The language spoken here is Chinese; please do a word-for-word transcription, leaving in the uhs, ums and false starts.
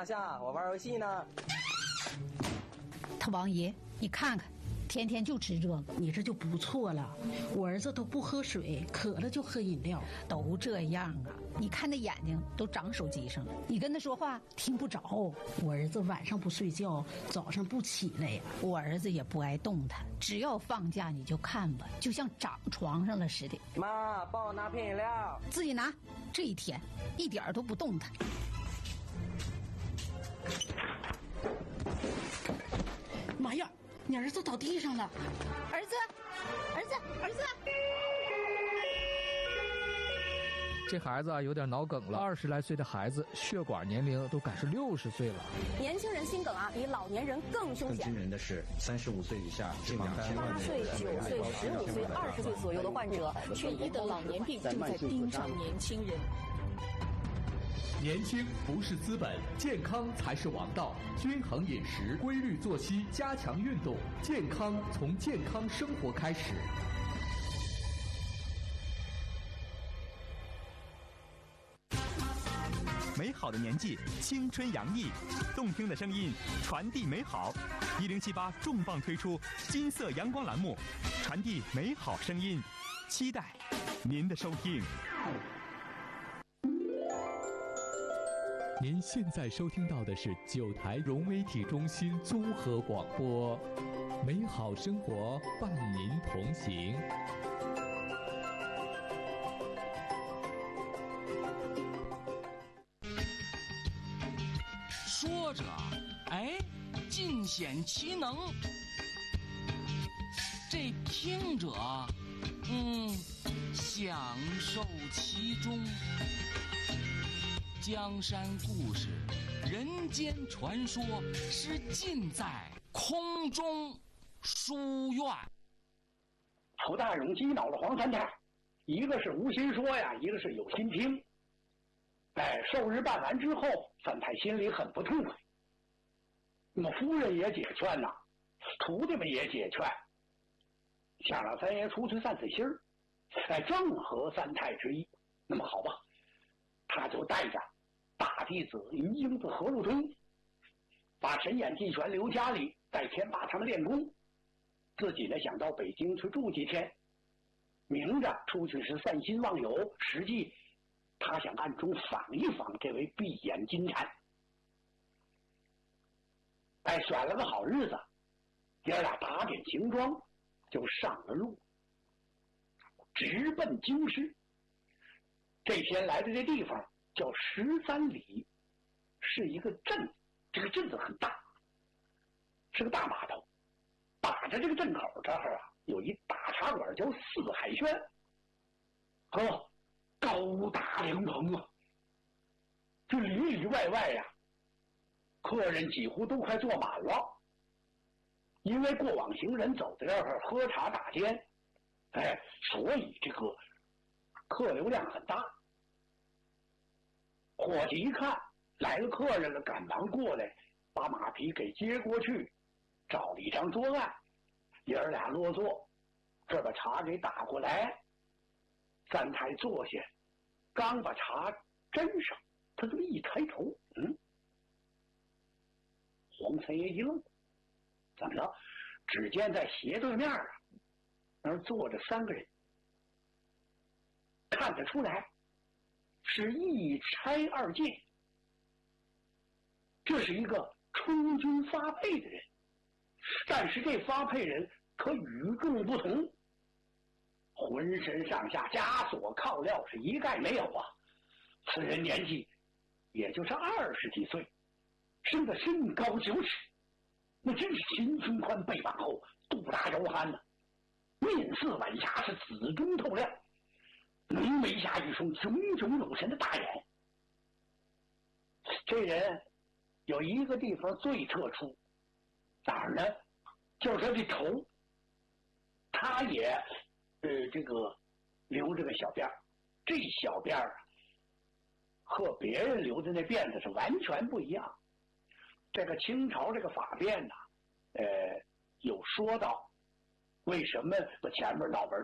拿下，我玩游戏呢。 他王爷，你看看，天天就吃这个， 你这就不错了。我儿子都不喝水，渴了就喝饮料， 都这样啊。你看那眼睛都长手机上了，你跟他说话听不着。 我儿子晚上不睡觉，早上不起来呀。 我儿子也不爱动弹，只要放假你就看吧，就像长床上了似的。 妈，帮我拿瓶饮料。 自己拿。这一天一点都不动弹。 妈呀，你儿子倒地上了！ 儿子，儿子，儿子！ 这孩子啊有点脑梗了，二十来岁的孩子，血管年龄都赶是六十岁了。 年轻人心梗啊，比老年人更凶险。 更惊人的是，三十五岁以下近两千万八岁、九岁、十五岁、二十岁左右的患者，缺一的老年病正在盯上年轻人。 年轻不是资本，健康才是王道。均衡饮食、规律作息、加强运动，健康从健康生活开始。 美好的年纪，青春洋溢，动听的声音传递美好。一零七八重磅推出金色阳光栏目，传递美好声音，期待您的收听。 您现在收听到的是九台融媒体中心综合广播，美好生活伴您同行。 说着，哎，尽显其能；这听者，嗯，享受其中。江山故事，人间传说，是尽在空中书院。 仇大勇击倒了黄三太，一个是无心说呀，一个是有心听。哎，寿日办完之后，三太心里很不痛快。那么夫人也解劝呐，徒弟们也解劝，想让三爷出去散散心儿，哎，正合三太之意。那么好吧，他就带着大弟子于英子、何禄通，把神眼季全留家里，在天霸堂练功，自己呢想到北京去住几天，明着出去是散心忘友，实际他想暗中访一访这位闭眼金蝉。哎，选了个好日子，爷俩打点行装，就上了路，直奔京师。这天来的这地方叫十三里，是一个镇，这个镇子很大，是个大码头。打着这个镇口这儿啊，有一大茶馆叫四海轩，呵，高大凉棚啊，这里里外外呀、啊，客人几乎都快坐满了。因为过往行人走在这儿喝茶打尖，哎，所以这个客流量很大。伙计一看来了客人了，赶忙过来把马匹给接过去，找了一张桌案，爷儿俩落座，这把茶给打过来。三太坐下，刚把茶斟上，他这么一抬头，嗯，黄三爷一愣，怎么了？只见在斜对面啊，那儿坐着三个人，看得出来是一差二进，这是一个充军发配的人，但是这发配人可与众不同，浑身上下枷锁铐镣是一概没有啊。此人年纪也就是二十几岁，生得身高九尺，那真是秦胸宽背膀厚，肚大腰憨呢、啊，面似晚霞，是紫中透亮，浓眉下一双炯炯有神的大眼。这人有一个地方最特殊，哪儿呢？就是他的头，他也呃这个留着个小辫儿，这小辫儿和别人留的那辫子是完全不一样。这个清朝这个法辫呢，呃，有说到为什么把前面脑门